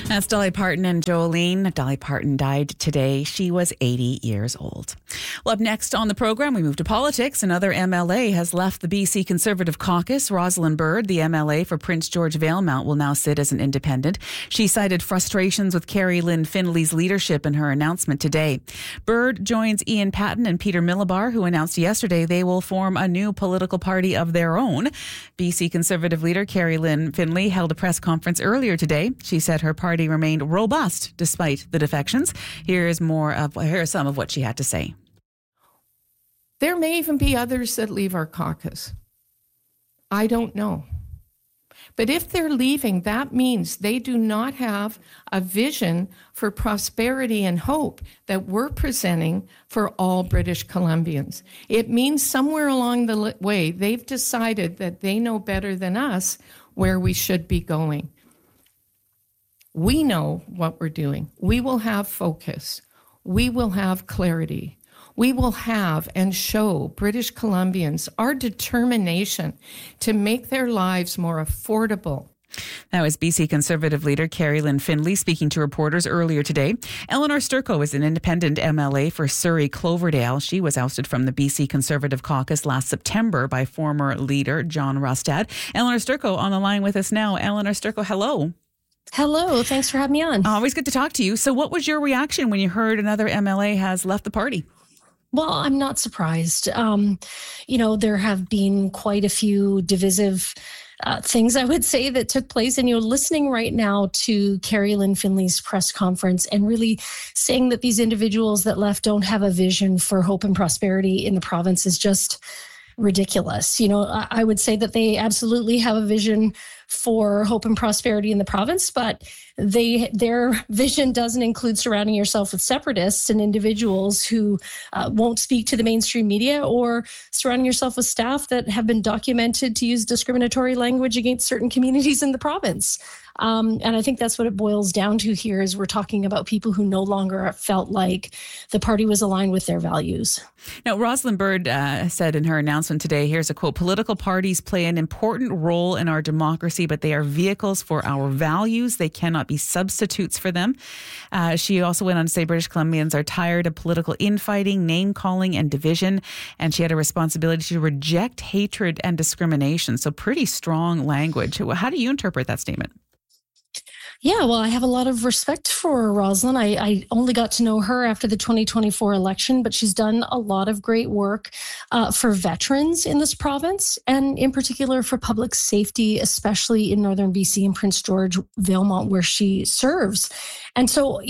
That's Dolly Parton and Jolene. Dolly Parton died today. She was 80 years old. Well, up next on the program, we move to politics. Another MLA has left the BC Conservative Caucus. Rosalind Bird, the MLA for Prince George Valemount, will now sit as an independent. She cited frustrations with Carrie Lynn Findlay's leadership in her announcement today. Bird joins Ian Patten and Peter Millibar, who announced yesterday they will form a new political party of their own. BC Conservative leader Carrie Lynn Findlay held a press conference earlier today. She said her party remained robust despite the defections. Here's some of what she had to say. There may even be others that leave our caucus. I don't know. But if they're leaving, that means they do not have a vision for prosperity and hope that we're presenting for all British Columbians. It means somewhere along the way, they've decided that they know better than us where we should be going. We know what we're doing. We will have focus. We will have clarity. We will have and show British Columbians our determination to make their lives more affordable. That was BC Conservative leader Carrie Lynn Findlay speaking to reporters earlier today. Eleanor Sturko is an independent MLA for Surrey Cloverdale. She was ousted from the BC Conservative Caucus last September by former leader John Rustad. Eleanor Sturko on the line with us now. Eleanor Sturko, hello. Hello, thanks for having me on. Always good to talk to you. So what was your reaction when you heard another MLA has left the party? Well, I'm not surprised. There have been quite a few divisive things, I would say, that took place. And you're listening right now to Carrie Lynn Findlay's press conference and really saying that these individuals that left don't have a vision for hope and prosperity in the province is just ridiculous. I would say that they absolutely have a vision for hope and prosperity in the province, but their vision doesn't include surrounding yourself with separatists and individuals who won't speak to the mainstream media, or surrounding yourself with staff that have been documented to use discriminatory language against certain communities in the province. And I think that's what it boils down to here, is we're talking about people who no longer felt like the party was aligned with their values. Now, Rosalind Bird said in her announcement today, here's a quote, "Political parties play an important role in our democracy, but they are vehicles for our values. They cannot be substitutes for them." She also went on to say British Columbians are tired of political infighting, name-calling, and division. And she had a responsibility to reject hatred and discrimination. So pretty strong language. How do you interpret that statement? Yeah, well, I have a lot of respect for Rosalind. I only got to know her after the 2024 election, but she's done a lot of great work for veterans in this province, and in particular for public safety, especially in Northern BC and Prince George, Valemount, where she serves. And so,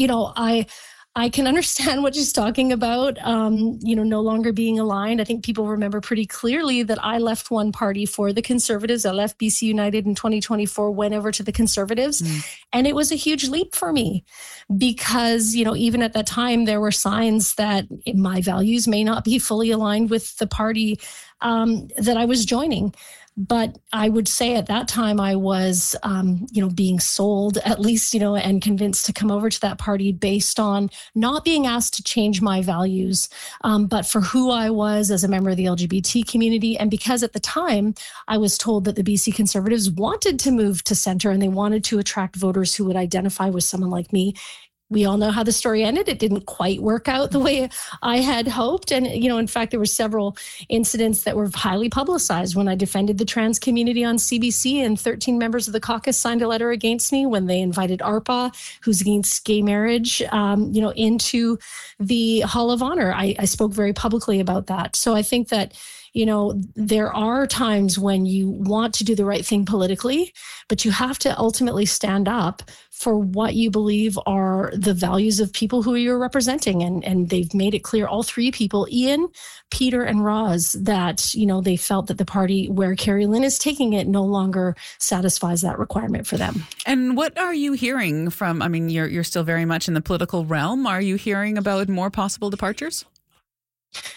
I can understand what she's talking about, no longer being aligned. I think people remember pretty clearly that I left one party for the Conservatives. I left BC United in 2024, went over to the Conservatives. And it was a huge leap for me because, even at that time, there were signs that my values may not be fully aligned with the party that I was joining. But I would say at that time I was, being sold at least, and convinced to come over to that party based on not being asked to change my values, but for who I was as a member of the LGBT community. And because at the time I was told that the BC Conservatives wanted to move to centre and they wanted to attract voters who would identify with someone like me. We all know how the story ended. It didn't quite work out the way I had hoped. And, in fact, there were several incidents that were highly publicized when I defended the trans community on CBC, and 13 members of the caucus signed a letter against me when they invited ARPA, who's against gay marriage, into the Hall of Honor. I spoke very publicly about that. So I think that, there are times when you want to do the right thing politically, but you have to ultimately stand up for what you believe are the values of people who you're representing. And they've made it clear, all three people, Ian, Peter, and Roz, that, they felt that the party where Carrie Lynn is taking it no longer satisfies that requirement for them. And what are you hearing from, you're still very much in the political realm. Are you hearing about more possible departures?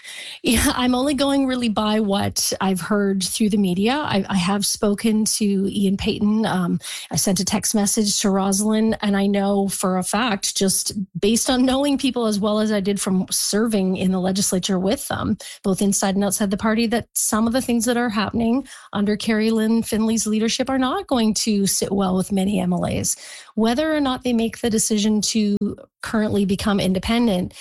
Yeah, I'm only going really by what I've heard through the media. I have spoken to Ian Payton. I sent a text message to Rosalind, and I know for a fact, just based on knowing people as well as I did from serving in the legislature with them, both inside and outside the party, that some of the things that are happening under Carrie Lynn Finley's leadership are not going to sit well with many MLAs. Whether or not they make the decision to currently become independent,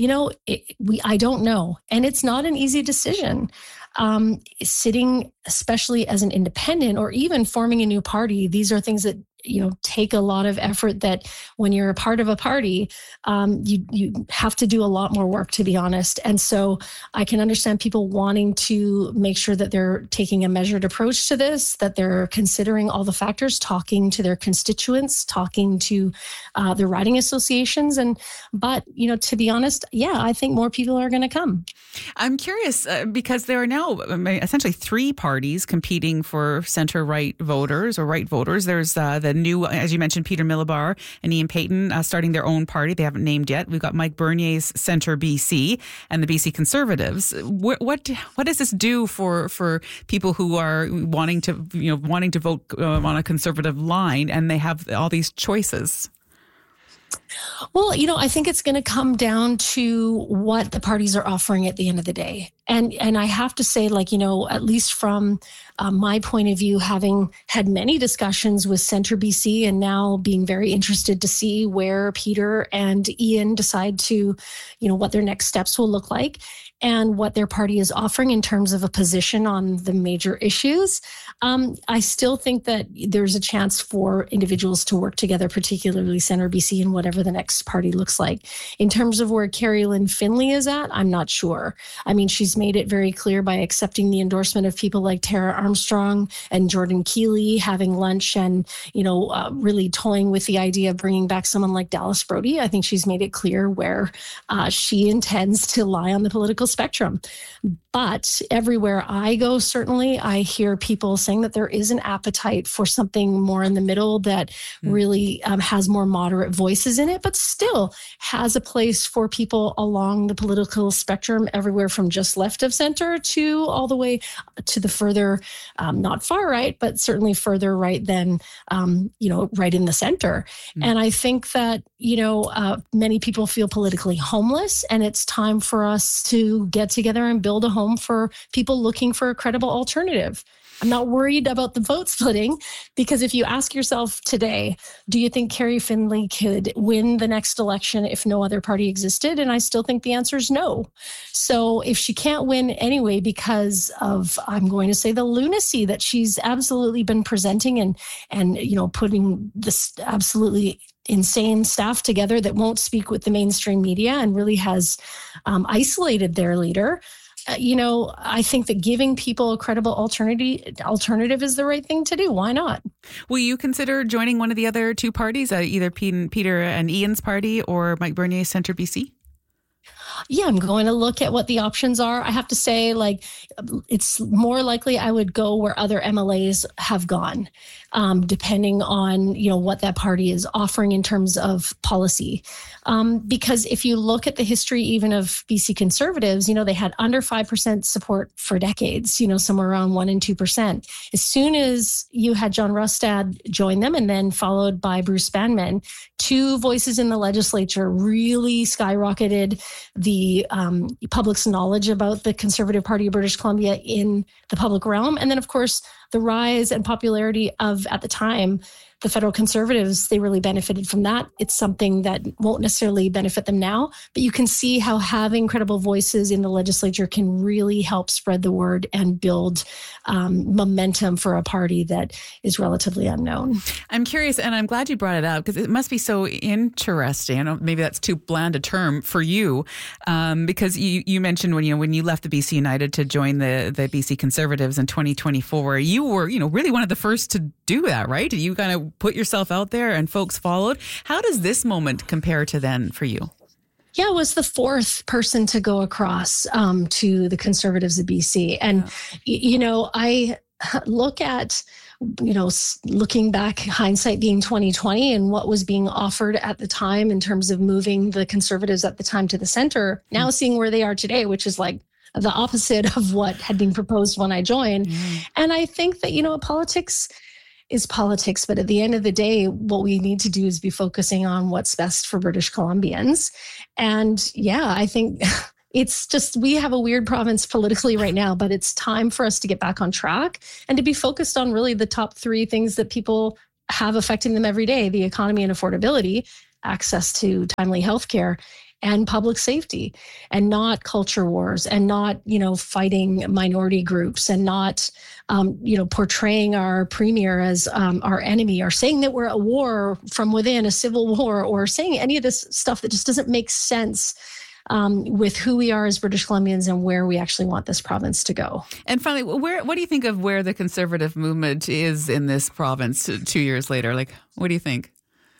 I don't know. And it's not an easy decision. Sitting, especially as an independent or even forming a new party, these are things that, take a lot of effort that when you're a part of a party, you have to do a lot more work, to be honest. And so I can understand people wanting to make sure that they're taking a measured approach to this, that they're considering all the factors, talking to their constituents, talking to their riding associations. But to be honest, I think more people are going to come. I'm curious because there are now essentially three parties competing for center-right voters or right voters. There's the new, as you mentioned, Peter Millibar and Ian Payton starting their own party. They haven't named yet. We've got Mike Bernier's Centre BC and the BC Conservatives. What does this do for people who are wanting to vote on a conservative line and they have all these choices? Well, I think it's going to come down to what the parties are offering at the end of the day. And I have to say, at least from my point of view, having had many discussions with Centre BC and now being very interested to see where Peter and Ian decide to, what their next steps will look like and what their party is offering in terms of a position on the major issues. I still think that there's a chance for individuals to work together, particularly Centre BC and whatever the next party looks like. In terms of where Carrie Lynn Finley is at, I'm not sure. I mean, she's made it very clear by accepting the endorsement of people like Tara Armstrong and Jordan Keeley, having lunch and, really toying with the idea of bringing back someone like Dallas Brody. I think she's made it clear where she intends to lie on the political spectrum. But everywhere I go, certainly, I hear people saying that there is an appetite for something more in the middle that really has more moderate voices in it, but still has a place for people along the political spectrum, everywhere from just left of center to all the way to the further, not far right, but certainly further right than, right in the center. And I think that, many people feel politically homeless, and it's time for us to get together and build a home for people looking for a credible alternative. I'm not worried about the vote splitting, because if you ask yourself today, do you think Carrie Finley could win the next election if no other party existed? And I still think the answer is no. So if she can't win anyway because of, I'm going to say, the lunacy that she's absolutely been presenting and putting this absolutely insane staff together that won't speak with the mainstream media and really has isolated their leader, I think that giving people a credible alternative is the right thing to do. Why not? Will you consider joining one of the other two parties, either Peter and Ian's party or Mike Bernier's Centre BC? Yeah, I'm going to look at what the options are. I have to say, it's more likely I would go where other MLAs have gone, depending on, what that party is offering in terms of policy. Because if you look at the history even of BC Conservatives, they had under 5% support for decades, somewhere around 1% and 2%. As soon as you had John Rustad join them and then followed by Bruce Banman, two voices in the legislature really skyrocketed the public's knowledge about the Conservative Party of British Columbia in the public realm. And then, of course, the rise and popularity of, at the time, the federal Conservatives, they really benefited from that. It's something that won't necessarily benefit them now, but you can see how having credible voices in the legislature can really help spread the word and build momentum for a party that is relatively unknown. I'm curious, and I'm glad you brought it up, because it must be so interesting. I don't, maybe that's too bland a term for you, because you mentioned when you left the BC United to join the BC Conservatives in 2024, you were really one of the first to do that, right? You kind of put yourself out there and folks followed. How does this moment compare to then for you? Yeah, I was the fourth person to go across to the Conservatives of BC. And, I look at, looking back, hindsight being 2020 and what was being offered at the time in terms of moving the Conservatives at the time to the center, now seeing where they are today, which is the opposite of what had been proposed when I joined. And I think that, politics is politics, but at the end of the day, what we need to do is be focusing on what's best for British Columbians. And I think it's just, we have a weird province politically right now, but it's time for us to get back on track and to be focused on really the top 3 things that people have affecting them every day: the economy and affordability, access to timely healthcare, and public safety, and not culture wars, and not, fighting minority groups, and not, portraying our premier as our enemy, or saying that we're at war from within, a civil war, or saying any of this stuff that just doesn't make sense with who we are as British Columbians and where we actually want this province to go. And finally, what do you think of where the Conservative movement is in this province 2 years later? Like, what do you think?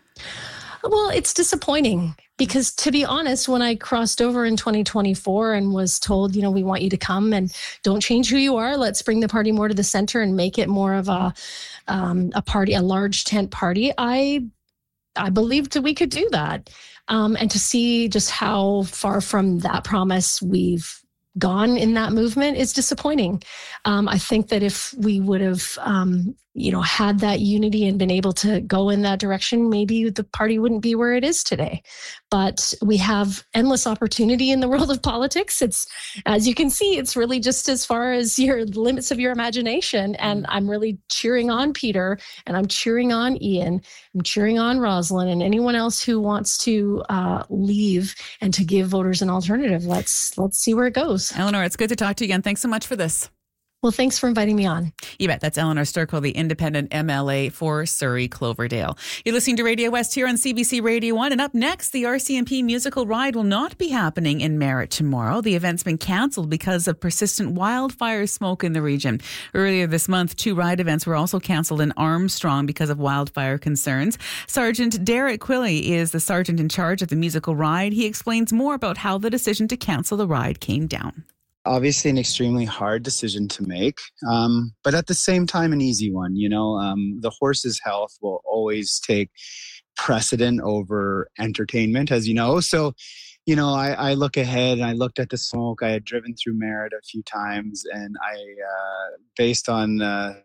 Well, it's disappointing because, to be honest, when I crossed over in 2024 and was told, we want you to come and don't change who you are, let's bring the party more to the center and make it more of a party, a large tent party, I believed that we could do that. And to see just how far from that promise we've gone in that movement is disappointing. I think that if we would have, had that unity and been able to go in that direction, maybe the party wouldn't be where it is today. But we have endless opportunity in the world of politics. It's, as you can see, it's really just as far as your limits of your imagination. And I'm really cheering on Peter, and I'm cheering on Ian, I'm cheering on Rosalind, and anyone else who wants to leave and to give voters an alternative. Let's see where it goes. Eleanor, it's good to talk to you again. Thanks so much for this. Well, thanks for inviting me on. You bet. That's Eleanor Sturkle, the independent MLA for Surrey Cloverdale. You're listening to Radio West here on CBC Radio 1. And up next, the RCMP musical ride will not be happening in Merritt tomorrow. The event's been cancelled because of persistent wildfire smoke in the region. Earlier this month, 2 ride events were also cancelled in Armstrong because of wildfire concerns. Sergeant Derek Quilley is the sergeant in charge of the musical ride. He explains more about how the decision to cancel the ride came down. Obviously an extremely hard decision to make, but at the same time, an easy one. The horse's health will always take precedent over entertainment, as you know. So, I look ahead and I looked at the smoke. I had driven through Merritt a few times, and based on the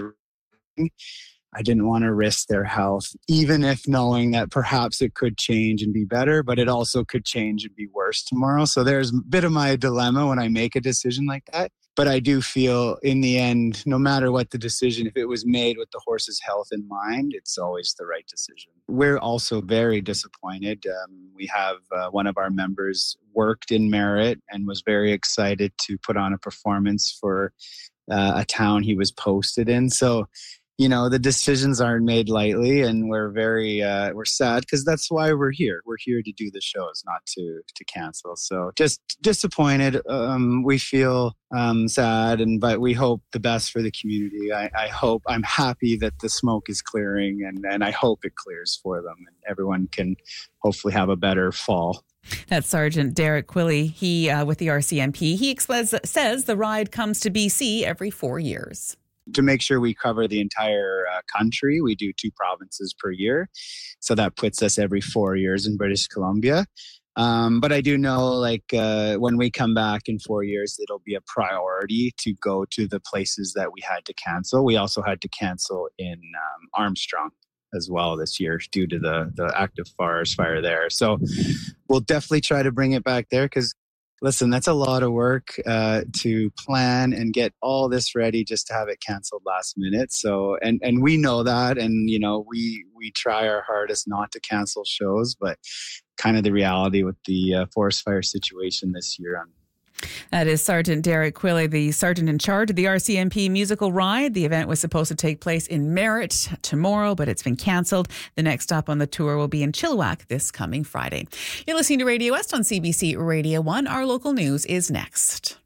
I didn't want to risk their health, even if knowing that perhaps it could change and be better, but it also could change and be worse tomorrow. So there's a bit of my dilemma when I make a decision like that. But I do feel in the end, no matter what the decision, if it was made with the horse's health in mind, it's always the right decision. We're also very disappointed. We have one of our members worked in Merritt and was very excited to put on a performance for a town he was posted in. So, the decisions aren't made lightly, and we're we're sad because that's why we're here. We're here to do the shows, not to cancel. So just disappointed. We feel sad, but we hope the best for the community. I'm happy that the smoke is clearing, and I hope it clears for them, and everyone can hopefully have a better fall. That's Sergeant Derek Quilley. He with the RCMP. He says the ride comes to BC every 4 years. To make sure we cover the entire country, we do 2 provinces per year. So that puts us every 4 years in British Columbia. But I do know, when we come back in 4 years, it'll be a priority to go to the places that we had to cancel. We also had to cancel in Armstrong as well this year due to the active forest fire there. So we'll definitely try to bring it back there because, listen, that's a lot of work to plan and get all this ready just to have it canceled last minute. So, and we know that, and we try our hardest not to cancel shows, but kind of the reality with the forest fire situation this year. That is Sergeant Derek Quilley, the sergeant in charge of the RCMP musical ride. The event was supposed to take place in Merritt tomorrow, but it's been cancelled. The next stop on the tour will be in Chilliwack this coming Friday. You're listening to Radio West on CBC Radio 1. Our local news is next.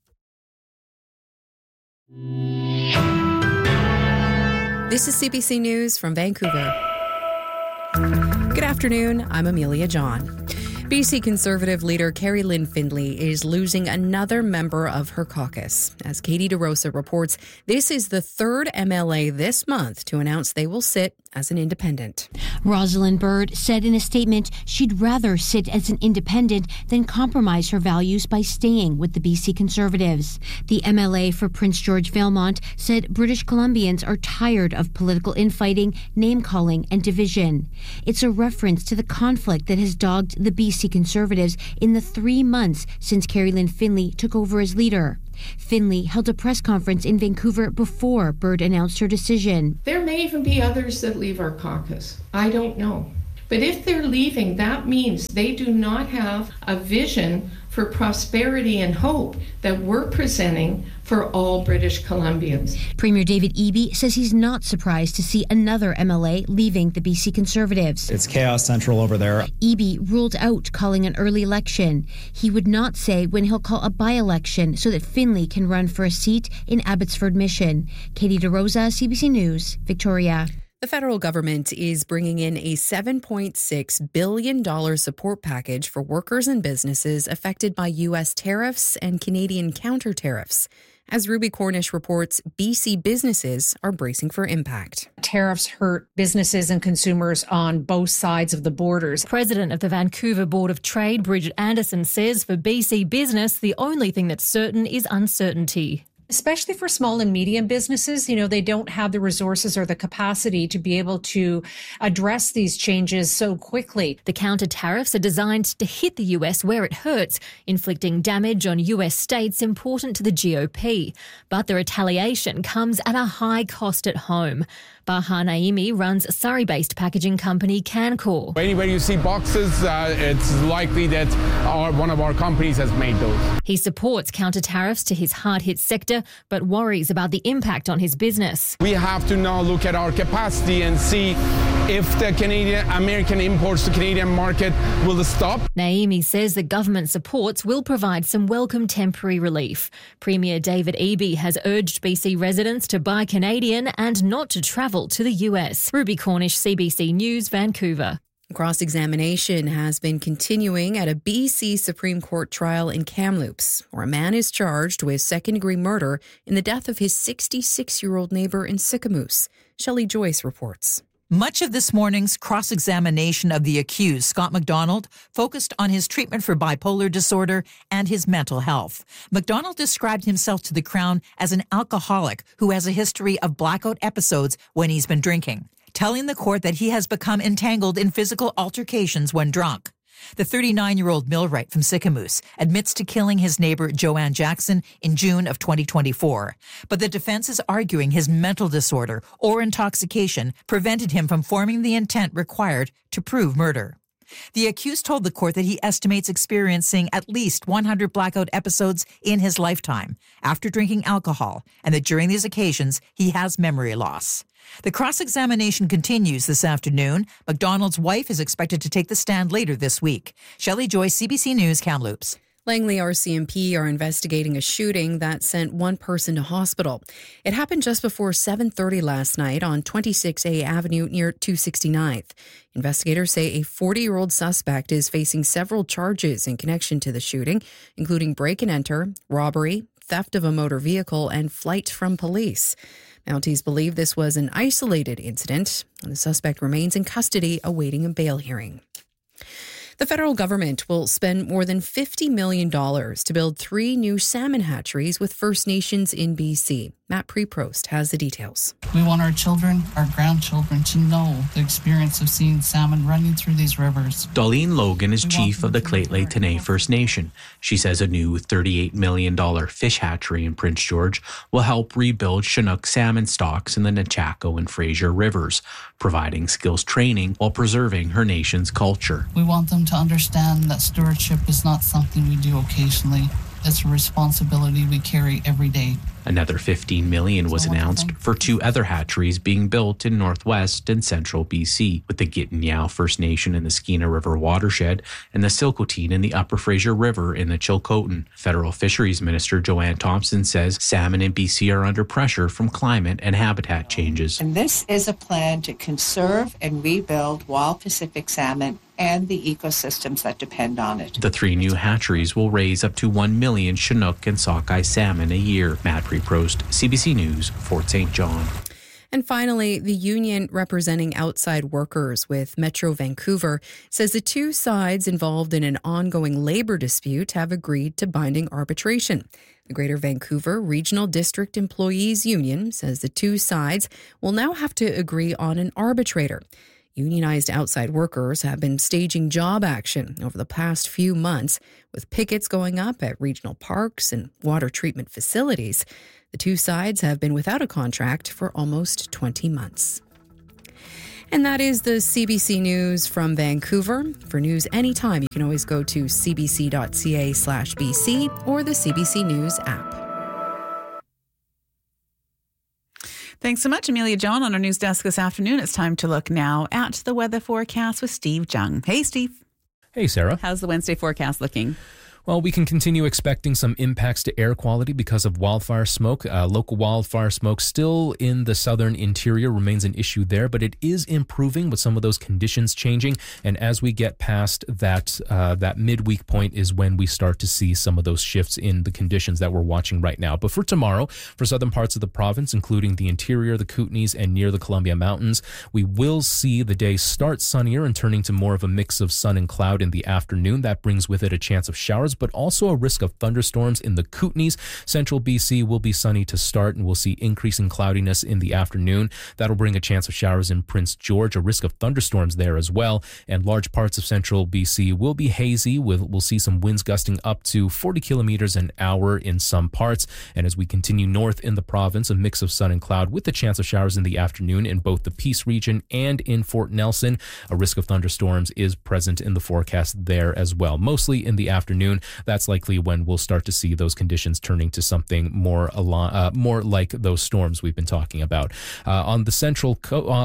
This is CBC News from Vancouver. Good afternoon, I'm Amelia John. BC Conservative leader Carrie Lynn Findlay is losing another member of her caucus. As Katie DeRosa reports, this is the 3rd MLA this month to announce they will sit as an independent. Rosalind Byrd said in a statement she'd rather sit as an independent than compromise her values by staying with the BC Conservatives. The MLA for Prince George Valemount said British Columbians are tired of political infighting, name-calling and division. It's a reference to the conflict that has dogged the BC Conservatives in the 3 months since Kerry-Lynne Findlay took over as leader. Findlay held a press conference in Vancouver before Byrd announced her decision. There may even be others that leave our caucus. I don't know. But if they're leaving, that means they do not have a vision for prosperity and hope that we're presenting for all British Columbians. Premier David Eby says he's not surprised to see another MLA leaving the BC Conservatives. It's chaos central over there. Eby ruled out calling an early election. He would not say when he'll call a by-election so that Findlay can run for a seat in Abbotsford Mission. Katie DeRosa, CBC News, Victoria. The federal government is bringing in a $7.6 billion support package for workers and businesses affected by U.S. tariffs and Canadian counter tariffs. As Ruby Cornish reports, BC businesses are bracing for impact. Tariffs hurt businesses and consumers on both sides of the borders. President of the Vancouver Board of Trade, Bridget Anderson, says for BC business, the only thing that's certain is uncertainty. Especially for small and medium businesses, they don't have the resources or the capacity to be able to address these changes so quickly. The counter tariffs are designed to hit the US where it hurts, inflicting damage on US states important to the GOP. But the retaliation comes at a high cost at home. Baha Naimi runs Surrey-based packaging company Cancor. Anywhere you see boxes, it's likely that one of our companies has made those. He supports counter tariffs to his hard-hit sector, but worries about the impact on his business. We have to now look at our capacity and see if the American imports to Canadian market will stop. Naimi says the government supports will provide some welcome temporary relief. Premier David Eby has urged BC residents to buy Canadian and not to travel to the US. Ruby Cornish, CBC News, Vancouver. Cross-examination has been continuing at a BC Supreme Court trial in Kamloops, where a man is charged with second-degree murder in the death of his 66-year-old neighbour in Sicamous. Shelley Joyce reports. Much of this morning's cross-examination of the accused, Scott MacDonald, focused on his treatment for bipolar disorder and his mental health. MacDonald described himself to the Crown as an alcoholic who has a history of blackout episodes when he's been drinking, telling the court that he has become entangled in physical altercations when drunk. The 39-year-old millwright from Sicamous admits to killing his neighbor Joanne Jackson in June of 2024. But the defense is arguing his mental disorder or intoxication prevented him from forming the intent required to prove murder. The accused told the court that he estimates experiencing at least 100 blackout episodes in his lifetime after drinking alcohol, and that during these occasions he has memory loss. The cross-examination continues this afternoon. MacDonald's wife is expected to take the stand later this week. Shelley Joyce, CBC News, Kamloops. Langley RCMP are investigating a shooting that sent one person to hospital. It happened just before 7:30 last night on 26A Avenue near 269th. Investigators say a 40-year-old suspect is facing several charges in connection to the shooting, including break and enter, robbery, theft of a motor vehicle, and flight from police. Mounties believe this was an isolated incident, and the suspect remains in custody awaiting a bail hearing. The federal government will spend more than $50 million to build 3 new salmon hatcheries with First Nations in BC. Matt Preprost has the details. We want our children, our grandchildren, to know the experience of seeing salmon running through these rivers. Darlene Logan is chief of the Lheidli T'enneh First Nation. She says a new $38 million fish hatchery in Prince George will help rebuild Chinook salmon stocks in the Nechako and Fraser rivers, providing skills training while preserving her nation's culture. We want them to understand that stewardship is not something we do occasionally. It's a responsibility we carry every day. Another $15 million was announced for 2 other hatcheries being built in northwest and central BC, with the Gittanyao First Nation in the Skeena River watershed and the Silcotin in the Upper Fraser River in the Chilcotin. Federal Fisheries Minister Joanne Thompson says salmon in BC are under pressure from climate and habitat changes. And this is a plan to conserve and rebuild wild Pacific salmon and the ecosystems that depend on it. The 3 new hatcheries will raise up to 1 million Chinook and sockeye salmon a year. Matt Preprost, CBC News, Fort St. John. And finally, the union representing outside workers with Metro Vancouver says the two sides involved in an ongoing labor dispute have agreed to binding arbitration. The Greater Vancouver Regional District Employees Union says the two sides will now have to agree on an arbitrator. Unionized outside workers have been staging job action over the past few months, with pickets going up at regional parks and water treatment facilities. The two sides have been without a contract for almost 20 months. And that is the CBC News from Vancouver. For news anytime, you can always go to cbc.ca/BC or the CBC News app. Thanks so much, Amelia John, on our news desk this afternoon. It's time to look now at the weather forecast with Steve Jung. Hey, Steve. Hey, Sarah. How's the Wednesday forecast looking? Well, we can continue expecting some impacts to air quality because of wildfire smoke. Local wildfire smoke still in the southern interior remains an issue there, but it is improving with some of those conditions changing. And as we get past that midweek point is when we start to see some of those shifts in the conditions that we're watching right now. But for tomorrow, for southern parts of the province, including the interior, the Kootenays, and near the Columbia Mountains, we will see the day start sunnier and turning to more of a mix of sun and cloud in the afternoon. That brings with it a chance of showers, but also a risk of thunderstorms in the Kootenays. Central BC will be sunny to start, and we'll see increasing cloudiness in the afternoon. That'll bring a chance of showers in Prince George, a risk of thunderstorms there as well. And large parts of central BC will be hazy. We'll see some winds gusting up to 40 kilometers an hour in some parts. And as we continue north in the province, a mix of sun and cloud with the chance of showers in the afternoon in both the Peace region and in Fort Nelson. A risk of thunderstorms is present in the forecast there as well. Mostly in the afternoon. That's likely when we'll start to see those conditions turning to something more like those storms we've been talking about. On the central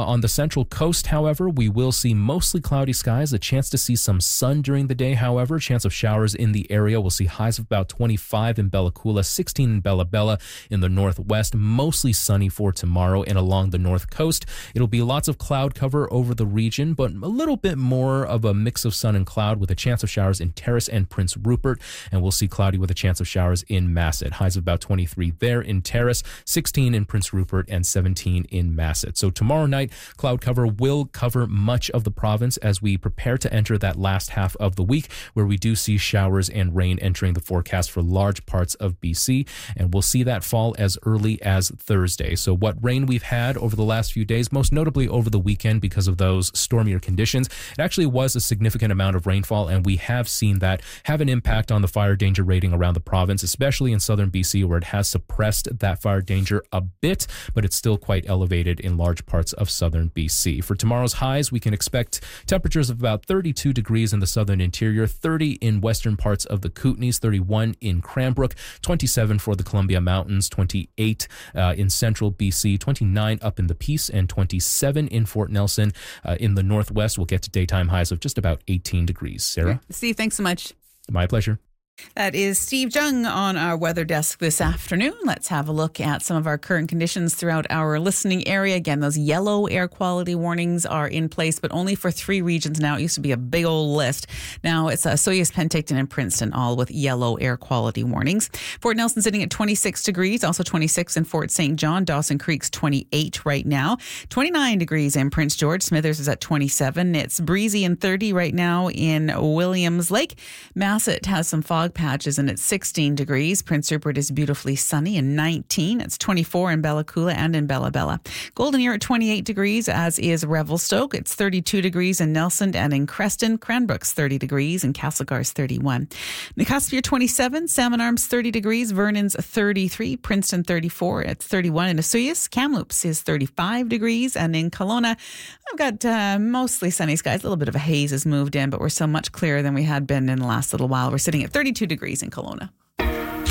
coast, however, we will see mostly cloudy skies, a chance to see some sun during the day, however, chance of showers in the area. We'll see highs of about 25 in Bella Coola, 16 in Bella Bella in the northwest, mostly sunny for tomorrow. And along the north coast, it'll be lots of cloud cover over the region, but a little bit more of a mix of sun and cloud with a chance of showers in Terrace and Prince Rupert. And we'll see cloudy with a chance of showers in Masset. Highs of about 23 there in Terrace, 16 in Prince Rupert, and 17 in Masset. So tomorrow night, cloud cover will cover much of the province as we prepare to enter that last half of the week, where we do see showers and rain entering the forecast for large parts of BC. And we'll see that fall as early as Thursday. So what rain we've had over the last few days, most notably over the weekend because of those stormier conditions, it actually was a significant amount of rainfall, and we have seen that have an impact on the fire danger rating around the province, especially in southern BC, where it has suppressed that fire danger a bit, but it's still quite elevated in large parts of southern BC. For tomorrow's highs, we can expect temperatures of about 32 degrees in the southern interior, 30 in western parts of the Kootenays, 31 in Cranbrook, 27 for the Columbia Mountains, 28 in central BC, 29 up in the Peace, and 27 in Fort Nelson. In the northwest, we'll get to daytime highs of just about 18 degrees. Sarah? Steve, thanks so much. My pleasure. That is Steve Jung on our weather desk this afternoon. Let's have a look at some of our current conditions throughout our listening area. Again, those yellow air quality warnings are in place, but only for 3 regions now. It used to be a big old list. Now it's Soyuz, Penticton, and Princeton, all with yellow air quality warnings. Fort Nelson sitting at 26 degrees, also 26 in Fort St. John. Dawson Creek's 28 right now. 29 degrees in Prince George. Smithers is at 27. It's breezy and 30 right now in Williams Lake. Masset has some fog patches and it's 16 degrees. Prince Rupert is beautifully sunny and 19. It's 24 in Bella Coola and in Bella Bella. Golden Ear at 28 degrees, as is Revelstoke. It's 32 degrees in Nelson and in Creston. Cranbrook's 30 degrees and Castlegar's 31. Nicosia 27, Salmon Arms 30 degrees, Vernon's 33, Princeton 34. It's 31 in Osoyoos. Kamloops is 35 degrees, and in Kelowna, I've got mostly sunny skies. A little bit of a haze has moved in, but we're still much clearer than we had been in the last little while. We're sitting at 32 degrees in Kelowna.